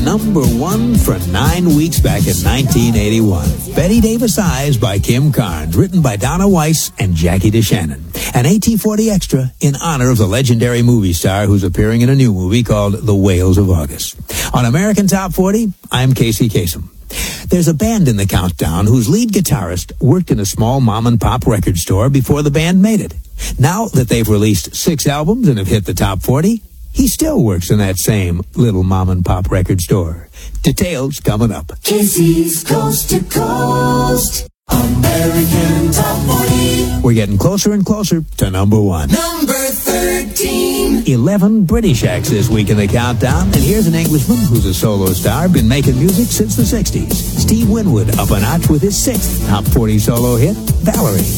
number one for 9 weeks back in 1981. Betty Davis Eyes by Kim Carnes, written by Donna Weiss and Jackie DeShannon. An AT-40 extra in honor of the legendary movie star who's appearing in a new movie called The Whales of August. On American Top 40, I'm Casey Kasem. There's a band in the countdown whose lead guitarist worked in a small mom-and-pop record store before the band made it. Now that they've released 6 albums and have hit the top 40, he still works in that same little mom-and-pop record store. Details coming up. Casey's Coast to Coast, American Top 40. We're getting closer and closer to number one. Number 13. 11 British acts this week in the countdown, and here's an Englishman who's a solo star, been making music since the 60s. Steve Winwood up a notch with his 6th top 40 solo hit, Valerie.